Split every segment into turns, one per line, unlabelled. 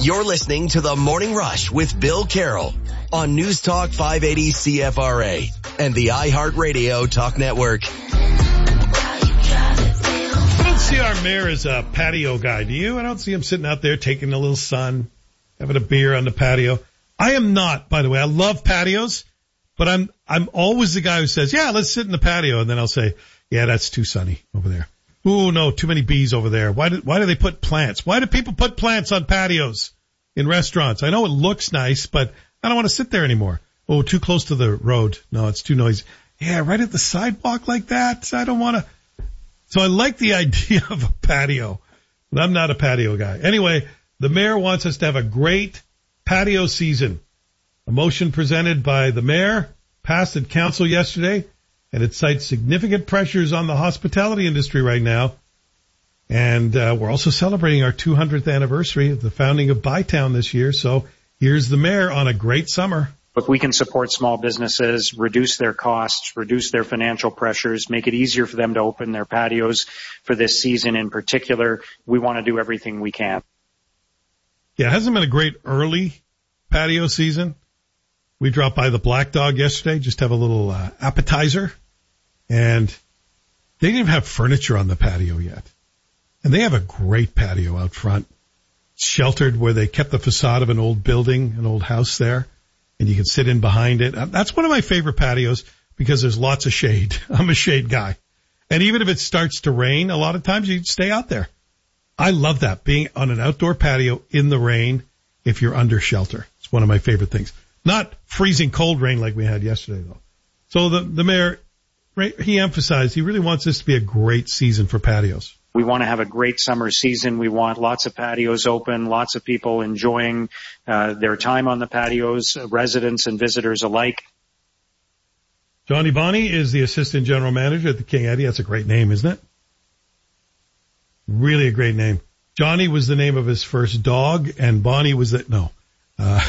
You're listening to The Morning Rush with Bill Carroll on News Talk 580 CFRA and the iHeartRadio Talk Network.
I don't see our mayor as a patio guy, do you? I don't see him sitting out there taking a little sun, having a beer on the patio. I am not, by the way. I love patios, but I'm always the guy who says, yeah, let's sit in the patio. And then I'll say, yeah, that's too sunny over there. Ooh, no, too many bees over there. Why do they put plants? Why do people put plants on patios in restaurants? I know it looks nice, but I don't want to sit there anymore. Oh, too close to the road. No, it's too noisy. Yeah, right at the sidewalk like that. I don't want to. So I like the idea of a patio, but I'm not a patio guy. Anyway, the mayor wants us to have a great patio season. A motion presented by the mayor passed at council yesterday, and it cites significant pressures on the hospitality industry right now. And we're also celebrating our 200th anniversary of the founding of Bytown this year. So here's the mayor on a great summer.
If we can support small businesses, reduce their costs, reduce their financial pressures, make it easier for them to open their patios for this season in particular, we want to do everything we can.
Yeah, it hasn't been a great early patio season. We dropped by the Black Dog yesterday, just have a little appetizer, and they didn't even have furniture on the patio yet. And they have a great patio out front, sheltered where they kept the facade of an old building, an old house there, and you can sit in behind it. That's one of my favorite patios because there's lots of shade. I'm a shade guy. And even if it starts to rain, a lot of times you stay out there. I love that, being on an outdoor patio in the rain if you're under shelter. It's one of my favorite things. Not freezing cold rain like we had yesterday, though. So the mayor, he emphasized he really wants this to be a great season for patios.
We want to have a great summer season. We want lots of patios open, lots of people enjoying their time on the patios, residents and visitors alike.
Johnny Bonney is the assistant general manager at the King Eddie. That's a great name, isn't it? Really a great name. Johnny was the name of his first dog, and Bonnie was I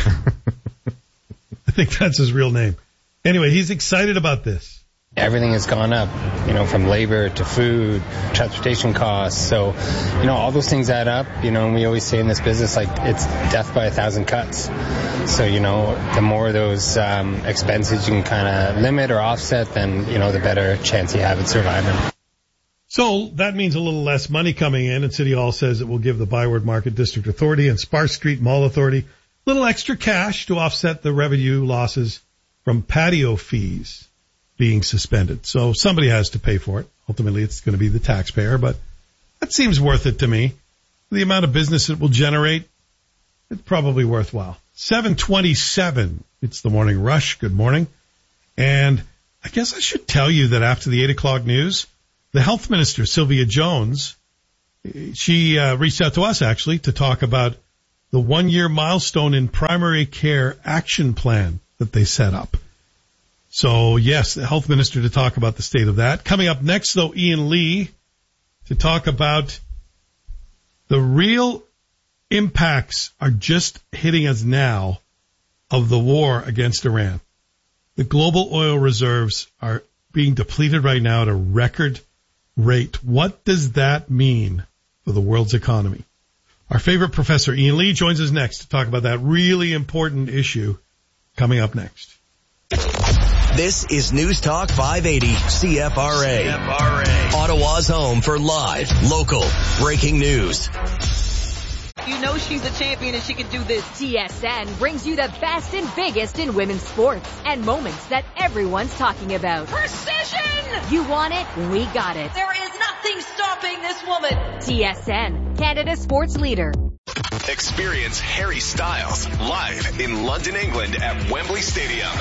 think that's his real name. Anyway, he's excited about this.
Everything has gone up, from labor to food, transportation costs. So, all those things add up, and we always say in this business, it's death by 1,000 cuts. So, the more of those expenses you can kind of limit or offset, then, the better chance you have at surviving.
So that means a little less money coming in, and City Hall says it will give the Byward Market District Authority and Sparks Street Mall Authority a little extra cash to offset the revenue losses from patio fees being suspended. So somebody has to pay for it. Ultimately, it's going to be the taxpayer, but that seems worth it to me. The amount of business it will generate, it's probably worthwhile. 7:27. It's the Morning Rush. Good morning. And I guess I should tell you that after the 8 o'clock news, the health minister, Sylvia Jones, she reached out to us, actually, to talk about the 1-year milestone in primary care action plan that they set up. So, yes, the health minister to talk about the state of that. Coming up next, though, Ian Lee to talk about the real impacts are just hitting us now of the war against Iran. The global oil reserves are being depleted right now at a record rate. What does that mean for the world's economy? Our favorite professor, Ian Lee, joins us next to talk about that really important issue coming up next.
This is News Talk 580 CFRA. Ottawa's home for live, local, breaking news.
You know she's a champion and she can do this.
TSN brings you the best and biggest in women's sports and moments that everyone's talking about.
Precision!
You want it? We got it.
There is nothing stopping this woman.
TSN, Canada's sports leader.
Experience Harry Styles live in London, England at Wembley Stadium.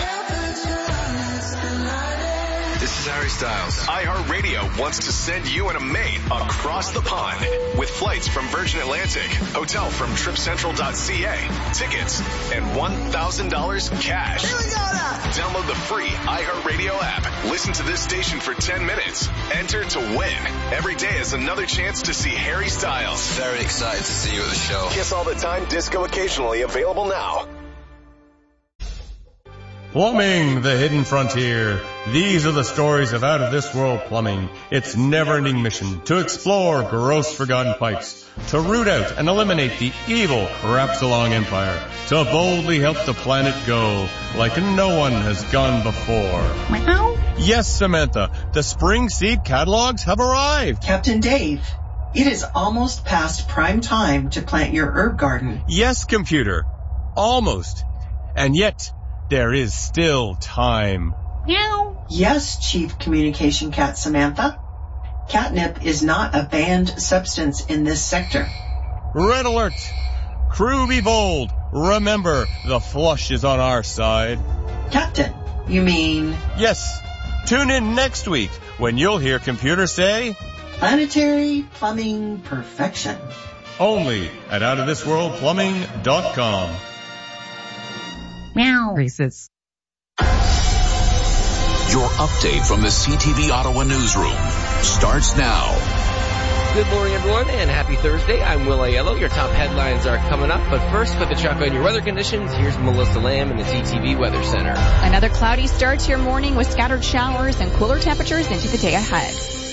This is Harry Styles. iHeartRadio wants to send you and a mate across the pond with flights from Virgin Atlantic, hotel from TripCentral.ca, tickets, and $1,000 cash.
Here we go now.
Download the free iHeartRadio app. Listen to this station for 10 minutes. Enter to win. Every day is another chance to see Harry Styles.
Very excited to see you at the show.
Kiss all the time, disco occasionally, available now.
Plumbing, the hidden frontier. These are the stories of out-of-this-world plumbing. Its never-ending mission to explore gross forgotten pipes, to root out and eliminate the evil Crapsalong Empire, to boldly help the planet go like no one has gone before.
Meow.
Yes, Samantha, the spring seed catalogs have arrived.
Captain Dave, it is almost past prime time to plant your herb garden.
Yes, computer. Almost. And yet, there is still time.
Meow. Yes, Chief Communication Cat Samantha. Catnip is not a banned substance in this sector.
Red alert! Crew be bold. Remember, the flush is on our side.
Captain, you mean?
Yes. Tune in next week when you'll hear computer say,
Planetary Plumbing Perfection.
Only at outofthisworldplumbing.com.
Meow.
Racist.
Your update from the CTV Ottawa newsroom starts now.
Good morning, everyone, and happy Thursday. I'm Will Aiello. Your top headlines are coming up, but first, put the check on your weather conditions. Here's Melissa Lamb in the CTV Weather Center.
Another cloudy start to your morning with scattered showers and cooler temperatures into the day ahead.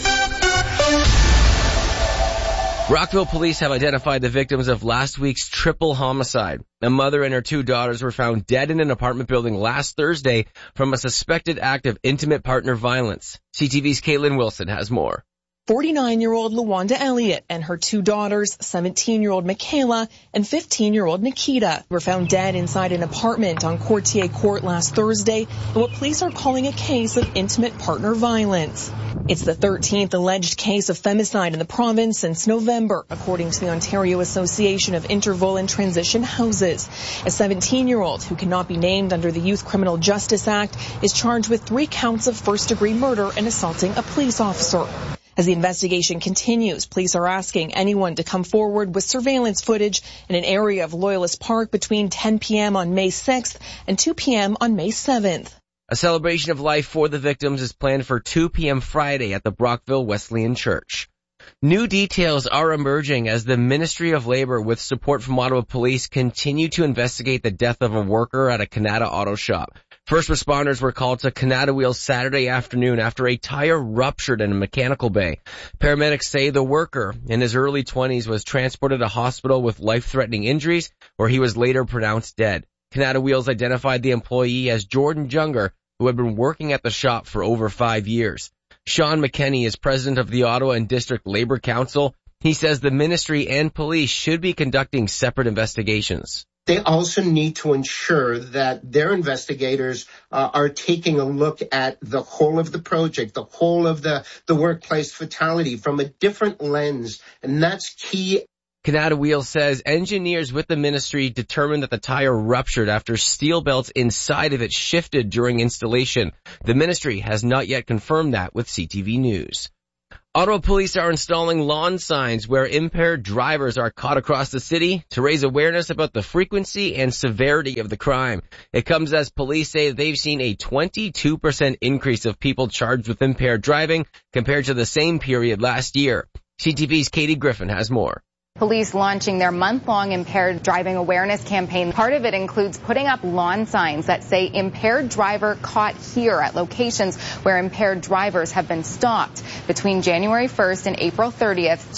Rockville police have identified the victims of last week's triple homicide. A mother and her two daughters were found dead in an apartment building last Thursday from a suspected act of intimate partner violence. CTV's Caitlin Wilson has more.
49-year-old LaWanda Elliott and her two daughters, 17-year-old Michaela and 15-year-old Nikita, were found dead inside an apartment on Courtier Court last Thursday in what police are calling a case of intimate partner violence. It's the 13th alleged case of femicide in the province since November, according to the Ontario Association of Interval and Transition Houses. A 17-year-old who cannot be named under the Youth Criminal Justice Act is charged with 3 counts of first-degree murder and assaulting a police officer. As the investigation continues, police are asking anyone to come forward with surveillance footage in an area of Loyalist Park between 10 p.m. on May 6th and 2 p.m. on May 7th.
A celebration of life for the victims is planned for 2 p.m. Friday at the Brockville Wesleyan Church. New details are emerging as the Ministry of Labor, with support from Ottawa Police, continue to investigate the death of a worker at a Canada auto shop. First responders were called to Canada Wheels Saturday afternoon after a tire ruptured in a mechanical bay. Paramedics say the worker, in his early 20s, was transported to hospital with life-threatening injuries, where he was later pronounced dead. Canada Wheels identified the employee as Jordan Junger, who had been working at the shop for over 5 years. Sean McKenney is president of the Ottawa and District Labor Council. He says the ministry and police should be conducting separate investigations.
They also need to ensure that their investigators are taking a look at the whole of the project, the whole of the workplace fatality from a different lens, and that's key.
Canada Wheels says engineers with the ministry determined that the tire ruptured after steel belts inside of it shifted during installation. The ministry has not yet confirmed that with CTV News. Ottawa police are installing lawn signs where impaired drivers are caught across the city to raise awareness about the frequency and severity of the crime. It comes as police say they've seen a 22% increase of people charged with impaired driving compared to the same period last year. CTV's Katie Griffin has more.
Police launching their month-long impaired driving awareness campaign. Part of it includes putting up lawn signs that say impaired driver caught here at locations where impaired drivers have been stopped. Between January 1st and April 30th,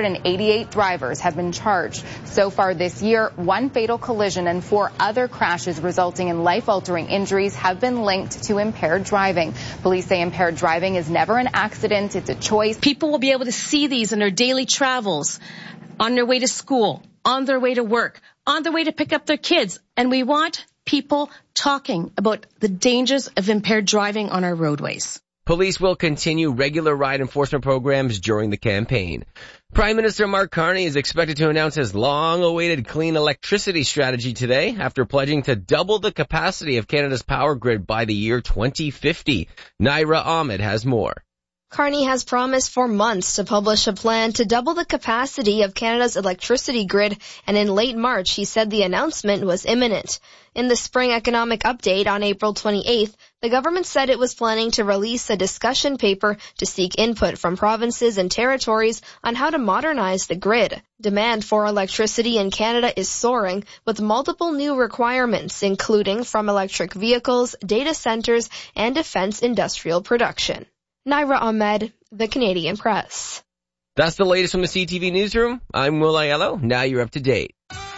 288 drivers have been charged. So far this year, 1 fatal collision and 4 other crashes resulting in life-altering injuries have been linked to impaired driving. Police say impaired driving is never an accident, it's a choice.
People will be able to see these in their daily travels, on their way to school, on their way to work, on their way to pick up their kids. And we want people talking about the dangers of impaired driving on our roadways.
Police will continue regular ride enforcement programs during the campaign. Prime Minister Mark Carney is expected to announce his long-awaited clean electricity strategy today after pledging to double the capacity of Canada's power grid by the year 2050. Naira Ahmed has more.
Carney has promised for months to publish a plan to double the capacity of Canada's electricity grid, and in late March he said the announcement was imminent. In the spring economic update on April 28th, the government said it was planning to release a discussion paper to seek input from provinces and territories on how to modernize the grid. Demand for electricity in Canada is soaring, with multiple new requirements, including from electric vehicles, data centers, and defense industrial production. Naira Ahmed, The Canadian Press.
That's the latest from the CTV Newsroom. I'm Will Aiello. Now you're up to date.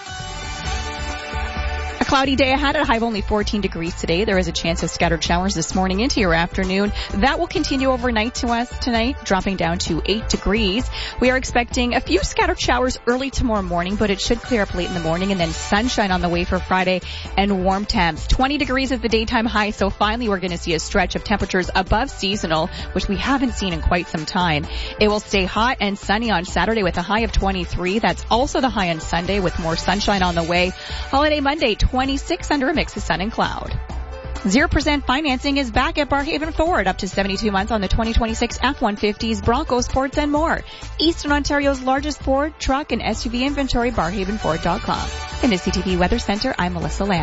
A cloudy day ahead, a high of only 14 degrees today. There is a chance of scattered showers this morning into your afternoon. That will continue overnight to us tonight, dropping down to 8 degrees. We are expecting a few scattered showers early tomorrow morning, but it should clear up late in the morning, and then sunshine on the way for Friday and warm temps. 20 degrees is the daytime high, so finally we're going to see a stretch of temperatures above seasonal, which we haven't seen in quite some time. It will stay hot and sunny on Saturday with a high of 23. That's also the high on Sunday with more sunshine on the way. Holiday Monday, 26 under a mix of sun and cloud. 0% financing is back at Barrhaven Ford, up to 72 months on the 2026 F-150s, Broncos, Sports, and more. Eastern Ontario's largest Ford, truck, and SUV inventory, barrhavenford.com. In the CTV Weather Center, I'm Melissa Lamb.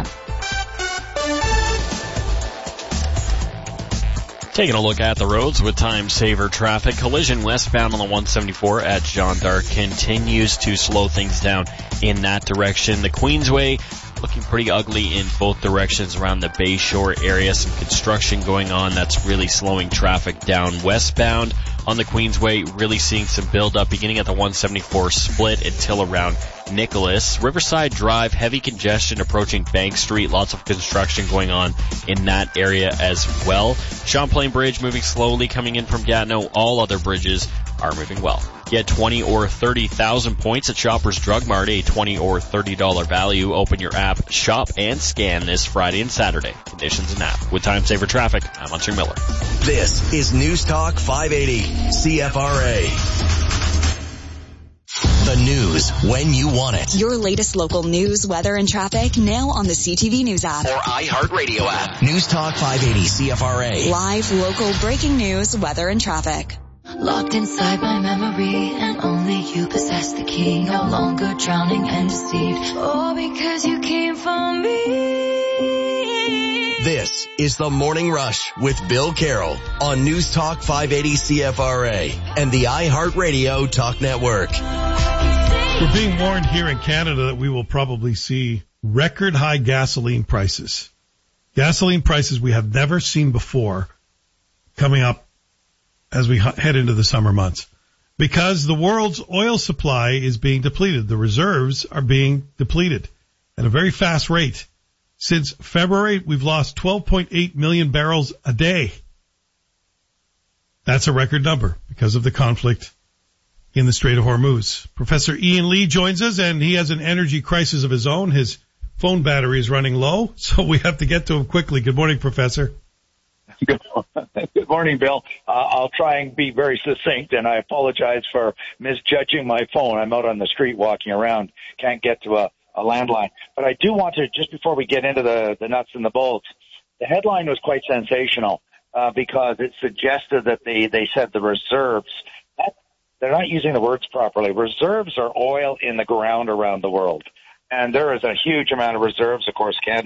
Taking a look at the roads with time saver traffic. Collision westbound on the 174 at Jeanne d'Arc continues to slow things down in that direction. The Queensway looking pretty ugly in both directions around the Bayshore area. Some construction going on that's really slowing traffic down westbound on the Queensway. Really seeing some build-up beginning at the 174 split until around Nicholas. Riverside Drive, heavy congestion approaching Bank Street. Lots of construction going on in that area as well. Champlain Bridge moving slowly coming in from Gatineau. All other bridges are moving well. Get 20 or 30,000 points at Shoppers Drug Mart, a $20 or $30 value. Open your app, shop, and scan this Friday and Saturday. Conditions and app. With time saver traffic, I'm Hunter Miller.
This is News Talk 580 CFRA. The news when you want it.
Your latest local news, weather, and traffic now on the CTV News app.
Or iHeartRadio app. News Talk 580 CFRA.
Live, local, breaking news, weather, and traffic.
Locked inside my memory, and only you possess the key. No longer drowning and deceived. All because you came for me.
This is The Morning Rush with Bill Carroll on News Talk 580 CFRA and the iHeartRadio Talk Network.
We're being warned here in Canada that we will probably see record high gasoline prices. Gasoline prices we have never seen before coming up as we head into the summer months, because the world's oil supply is being depleted. The reserves are being depleted at a very fast rate. Since February, we've lost 12.8 million barrels a day. That's a record number because of the conflict in the Strait of Hormuz. Professor Ian Lee joins us, and he has an energy crisis of his own. His phone battery is running low, so we have to get to him quickly. Good morning, Professor.
Good morning, Bill. I'll try and be very succinct, and I apologize for misjudging my phone. I'm out on the street walking around, can't get to a landline. But I do want to, just before we get into the nuts and the bolts, the headline was quite sensational because it suggested that they said the reserves. They're not using the words properly. Reserves are oil in the ground around the world. And there is a huge amount of reserves. Of course, Canada